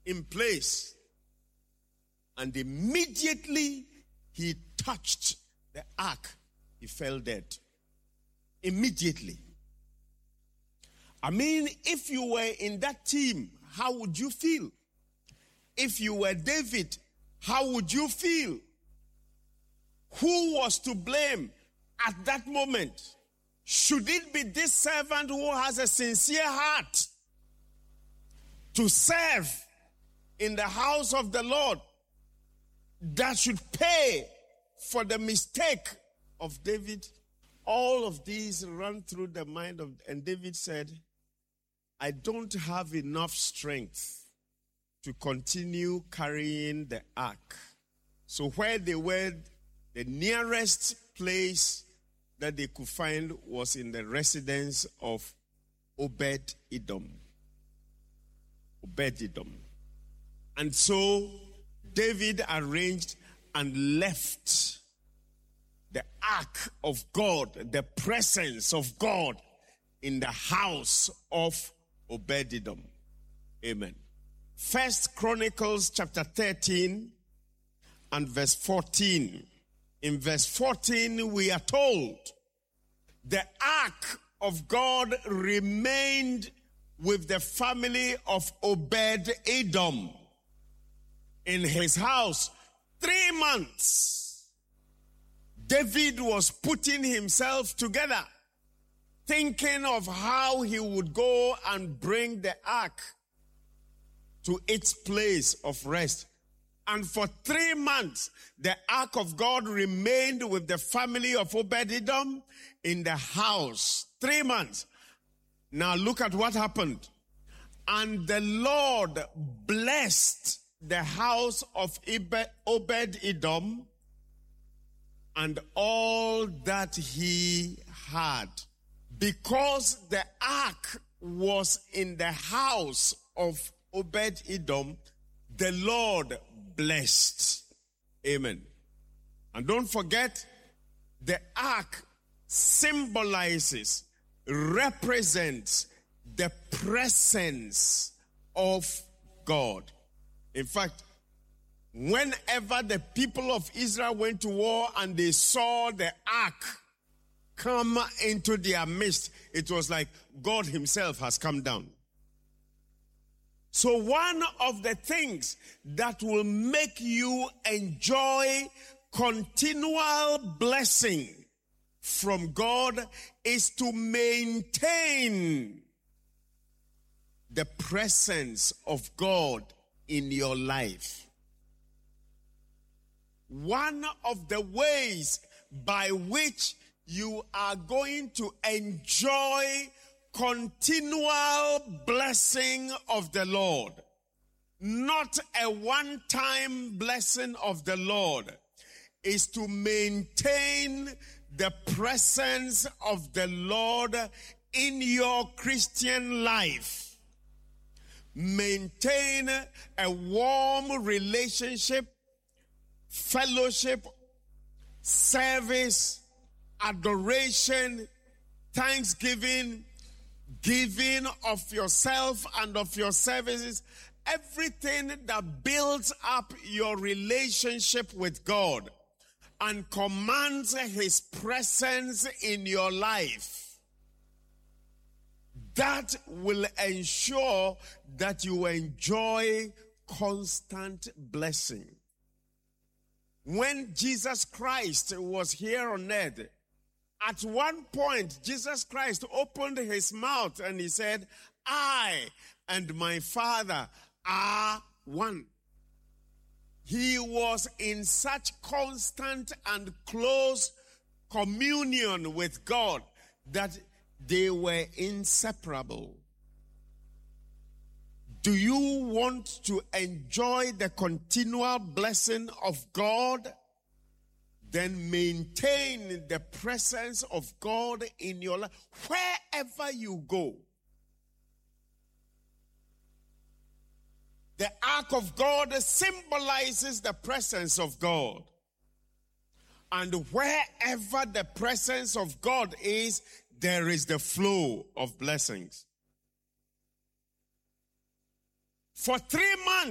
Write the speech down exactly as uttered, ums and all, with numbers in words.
in place. And immediately he touched the ark, he fell dead. Immediately. I mean, if you were in that team, how would you feel? If you were David, how would you feel? Who was to blame at that moment? Should it be this servant who has a sincere heart to serve in the house of the Lord that should pay for the mistake of David? All of these ran through the mind of, and David said, I don't have enough strength to continue carrying the ark. So where they were, the nearest place that they could find was in the residence of Obed-Edom. Obed-Edom. And so David arranged and left the ark of God, the presence of God in the house of Obed-Edom. Amen. First Chronicles chapter thirteen and verse fourteen. In verse fourteen, we are told the ark of God remained with the family of Obed-Edom in his house three months. David was putting himself together, thinking of how he would go and bring the ark to its place of rest. And for three months, the ark of God remained with the family of Obed-Edom in the house. Three months. Now look at what happened. And the Lord blessed the house of Obed-Edom and all that he had. Because the ark was in the house of Obed-Edom, the Lord blessed. Amen. And don't forget, the ark symbolizes, represents the presence of God. In fact, whenever the people of Israel went to war and they saw the ark come into their midst, it was like God himself has come down. So one of the things that will make you enjoy continual blessing from God is to maintain the presence of God in your life. One of the ways by which you are going to enjoy continual blessing of the Lord, not a one-time blessing of the Lord, is to maintain the presence of the Lord in your Christian life. Maintain a warm relationship, fellowship, service, adoration, thanksgiving, giving of yourself and of your services, everything that builds up your relationship with God and commands his presence in your life. That will ensure that you enjoy constant blessing. When Jesus Christ was here on earth, at one point, Jesus Christ opened his mouth and he said, I and my Father are one. He was in such constant and close communion with God that they were inseparable. Do you want to enjoy the continual blessing of God? Then maintain the presence of God in your life wherever you go. The ark of God symbolizes the presence of God. And wherever the presence of God is, there is the flow of blessings. For three months,